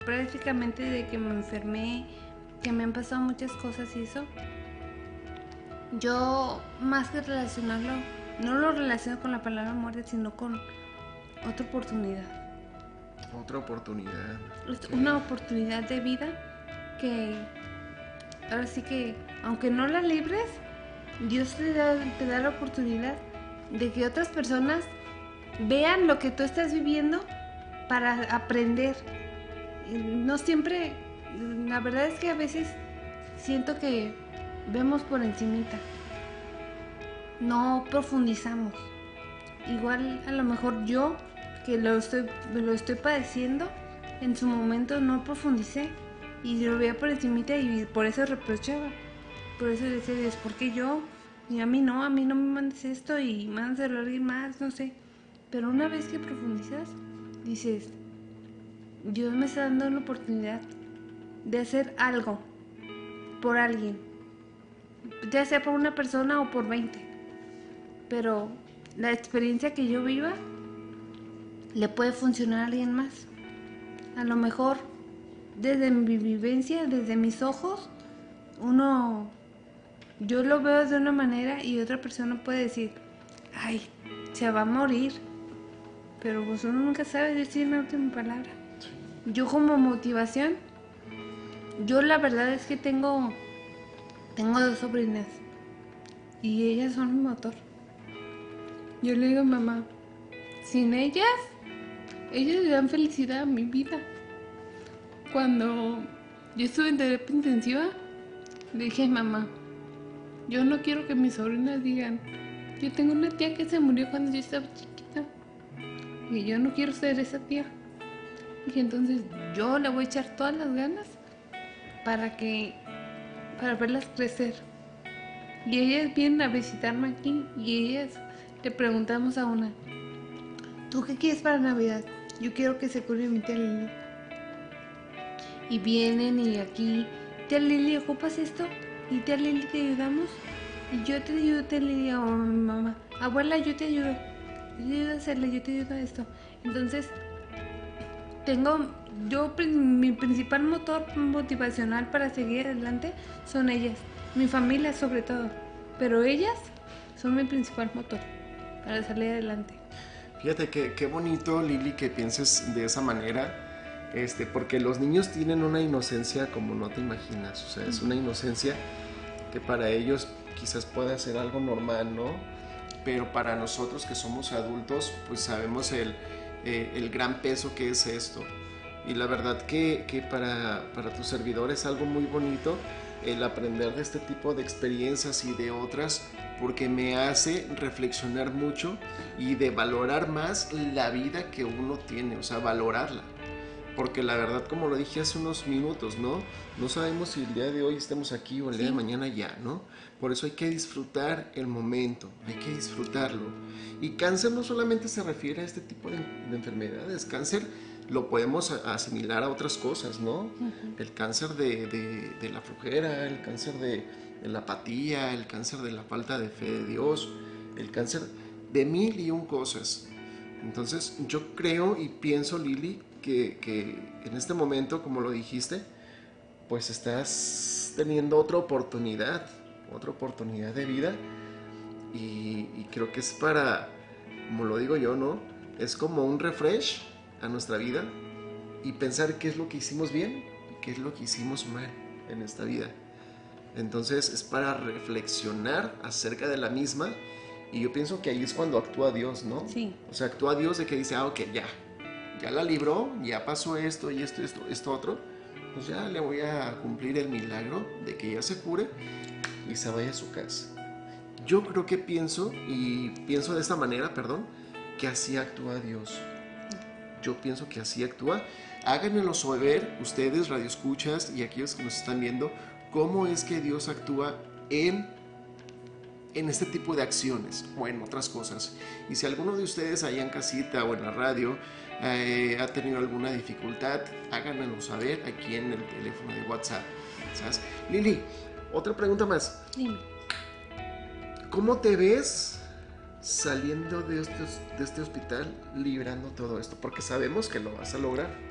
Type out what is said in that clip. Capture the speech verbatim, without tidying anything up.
prácticamente de que me enfermé, que me han pasado muchas cosas y eso, yo más que relacionarlo, no lo relaciono con la palabra muerte, sino con otra oportunidad. Otra oportunidad. Okay. Una oportunidad de vida que ahora sí que, aunque no la libres, Dios te da, te da la oportunidad de que otras personas vean lo que tú estás viviendo para aprender. No siempre, la verdad es que a veces siento que vemos por encimita, no profundizamos. Igual a lo mejor yo, que lo estoy, lo estoy padeciendo, en su momento no profundicé y lo veía por encimita y por eso reprochaba. Por eso decía Dios, ¿por qué yo? Y a mí no, a mí no me mandes esto y mándaselo a alguien más, no sé. Pero una vez que profundizas, dices, Dios me está dando la oportunidad de hacer algo por alguien, ya sea por una persona o por veinte, pero la experiencia que yo viva le puede funcionar a alguien más. A lo mejor desde mi vivencia, desde mis ojos, uno, yo lo veo de una manera y otra persona puede decir, ay, se va a morir, pero pues uno nunca sabe decir la última palabra. Yo como motivación, yo la verdad es que tengo tengo dos sobrinas y ellas son mi motor. Yo le digo a mamá, sin ellas, ellas le dan felicidad a mi vida. Cuando yo estuve en terapia intensiva, le dije a mamá, yo no quiero que mis sobrinas digan, yo tengo una tía que se murió cuando yo estaba chiquita y yo no quiero ser esa tía. Y entonces yo le voy a echar todas las ganas para que para verlas crecer. Y ellas vienen a visitarme aquí y ellas le preguntamos a una, ¿tú qué quieres para Navidad? Yo quiero que se cure mi tía Lili. Y vienen y aquí, tía Lili, ¿ocupas esto? Y tía Lili, ¿te ayudamos? Y yo te ayudo, tía Lili, o mi mamá, abuela, yo te ayudo, yo te ayudo a hacerle, yo te ayudo a esto. Entonces tengo, yo, mi principal motor motivacional para seguir adelante son ellas, mi familia sobre todo, pero ellas son mi principal motor para salir adelante. Fíjate que qué bonito, Lili, que pienses de esa manera, este, porque los niños tienen una inocencia como no te imaginas, o sea, es una inocencia que para ellos quizás pueda ser algo normal, ¿no? Pero para nosotros que somos adultos, pues sabemos el Eh, el gran peso que es esto. Y la verdad que, que para, para tu servidor es algo muy bonito el aprender de este tipo de experiencias y de otras, porque me hace reflexionar mucho y de valorar más la vida que uno tiene, o sea, valorarla. Porque la verdad, como lo dije hace unos minutos, ¿no? No sabemos si el día de hoy estemos aquí o el día sí. de mañana ya, ¿no? Por eso hay que disfrutar el momento, hay que disfrutarlo. Y cáncer no solamente se refiere a este tipo de, de enfermedades, cáncer lo podemos asimilar a otras cosas, ¿no? Uh-huh. El cáncer de, de, de la flojera, el cáncer de, de la apatía, el cáncer de la falta de fe de Dios, el cáncer de mil y un cosas. Entonces yo creo y pienso, Lili, que, que en este momento, como lo dijiste, pues estás teniendo otra oportunidad, otra oportunidad de vida y, y creo que es para, como lo digo yo, ¿no? Es como un refresh a nuestra vida y pensar qué es lo que hicimos bien y qué es lo que hicimos mal en esta vida. Entonces es para reflexionar acerca de la misma y yo pienso que ahí es cuando actúa Dios, ¿no? Sí. O sea, actúa Dios de que dice, ah, ok, ya, ya la libró, ya pasó esto y esto, esto, esto otro, pues ya le voy a cumplir el milagro de que ya se cure y se vaya a su casa. Yo creo que pienso, y pienso de esta manera, perdón, que así actúa Dios. Yo pienso que así actúa. Háganmelo saber ustedes, radioescuchas y aquellos que nos están viendo, cómo es que Dios actúa en, en este tipo de acciones o en otras cosas. Y si alguno de ustedes allá en casita o en la radio eh, ha tenido alguna dificultad, háganmelo saber aquí en el teléfono de WhatsApp, ¿sabes? Lili, otra pregunta más. Dime. ¿Cómo te ves saliendo de este, de este hospital librando todo esto? Porque sabemos que lo vas a lograr.